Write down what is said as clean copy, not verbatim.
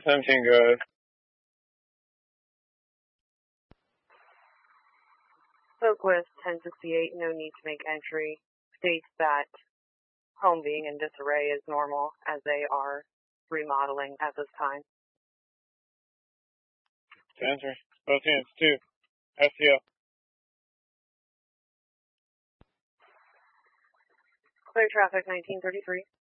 17 good. Spoke with 1068, no need to make entry. States that home being in disarray is normal as they are remodeling at this time. Answer. Both hands, 2. SCO. Clear traffic 1933.